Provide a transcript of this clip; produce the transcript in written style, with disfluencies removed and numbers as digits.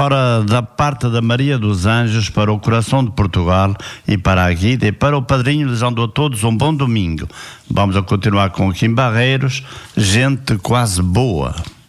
Ora, da parte da Maria dos Anjos para o coração de Portugal e para a Guida e para o padrinho, desejando a todos um bom domingo. Vamos a continuar com o Kim Barreiros, Gente Quase Boa.